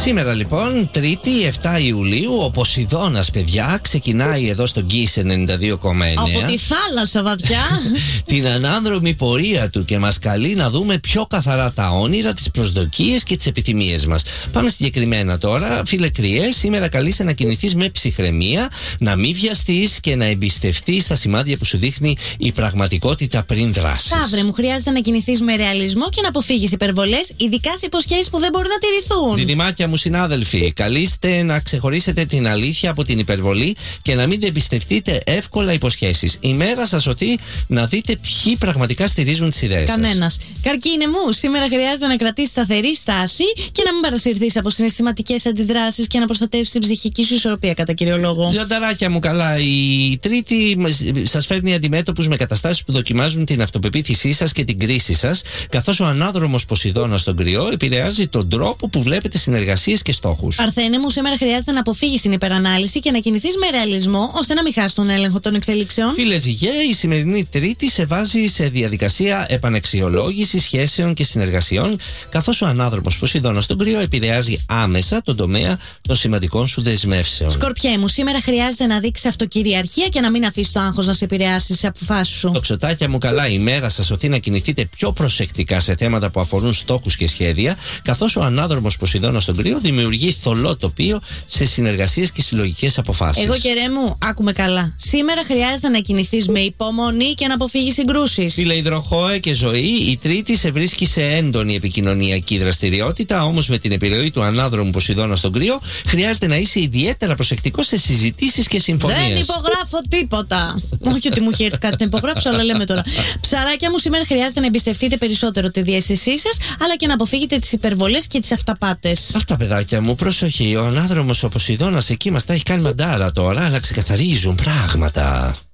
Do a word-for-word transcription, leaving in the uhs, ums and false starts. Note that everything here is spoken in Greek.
Σήμερα λοιπόν, Τρίτη, επτά Ιουλίου, ο Ποσειδώνας, παιδιά, ξεκινάει εδώ στο Kiss ενενήντα δύο κόμμα εννέα. Από τη θάλασσα βαθιά. Την ανάνδρομη πορεία του και μας καλεί να δούμε πιο καθαρά τα όνειρα, τις προσδοκίες και τις επιθυμίες μας. Πάμε συγκεκριμένα τώρα. Φίλε Κριέ, σήμερα καλείσαι να κινηθείς με ψυχραιμία, να μην βιαστείς και να εμπιστευτείς τα σημάδια που σου δείχνει η πραγματικότητα πριν δράσεις. Ταύρε, μου χρειάζεται να κινηθείς με ρεαλισμό και να αποφύγεις υπερβολές, ειδικά σε υποσχέσεις που δεν μπορούν να τηρηθούν. Διδυμάκια μου, συνάδελφοι, καλείστε να ξεχωρίσετε την αλήθεια από την υπερβολή και να μην εμπιστευτείτε εύκολα υποσχέσεις. Η μέρα σας σωθεί να δείτε ποιοι πραγματικά στηρίζουν τις ιδέες σας. Κανένας. Καρκίνε μου, σήμερα χρειάζεται να κρατήσεις σταθερή στάση και να μην παρασυρθείς από συναισθηματικές αντιδράσεις και να προστατεύσεις την ψυχική σου ισορροπία, κατά κύριο λόγο. Λιονταράκια μου, καλά. Η Τρίτη σας φέρνει αντιμέτωπους με καταστάσεις που δοκιμάζουν την αυτοπεποίθησή σας και την κρίση σας, καθώς ο ανάδρομος Ποσειδώνας στον Κριό επηρεάζει τον τρόπο που βλέπετε συνεργασίες και στόχους. Παρθένε μου, σήμερα χρειάζεται να αποφύγεις την υπερανάλυση και να κινηθείς με ρεαλισμό ώστε να μην χάσεις τον έλεγχο των εξελίξεων. Φίλε Ζυγέ, η σημερινή Τρίτη σε βάζει σε διαδικασία επαναξιολόγηση σχέσεων και συνεργασιών, καθώς ο ανάδρομος Ποσειδώνας στον Κριό επηρεάζει άμεσα τον τομέα των σημαντικών σου δεσμεύσεων. Σκορπιέ μου, σήμερα χρειάζεται να δείξεις αυτοκυριαρχία και να μην αφήσεις το άγχος να σε επηρεάσει στις αποφάσεις σου. Τοξοτάκια μου, καλά. Η μέρα σας σωθεί να κινηθείτε πιο προσεκτικά σε θέματα που αφορούν στόχους και σχέδια, καθώς ο ανάδρομος Ποσειδώνας στον Κριό δημιουργεί θολό τοπίο σε συνεργασίες και συλλογικές αποφάσεις. Εγώ και ρε μου, άκουμε καλά. Σήμερα χρειάζεται να κινηθείς με υπομονή και να αποφύγεις συγκρούσεις. Φίλε Υδροχόε και ζωή, η Τρίτη σε βρίσκει σε έντονη επικοινωνιακή δραστηριότητα, όμως με την επιρροή του ανάδρομου Ποσειδώνα στον Κριό χρειάζεται να είσαι ιδιαίτερα προσεκτικός σε συζητήσεις και συμφωνίες. Δεν υπογράφω τίποτα. Όχι ότι μου έχει έρθει κάτι να υπογράψω, αλλά λέμε τώρα. Ψαράκια μου, σήμερα χρειάζεται να εμπιστευτείτε περισσότερο τη διαίσθησή σας, αλλά και να αποφύγετε τις υπερβολές και τις αυταπάτες. Αυτά, παιδάκια μου, προσοχή. Ο ανάδρομος ο Ποσειδώνας εκεί μας τα έχει κάνει μαντάρα τώρα, αλλά ξεκαθαρίζουν πράγματα.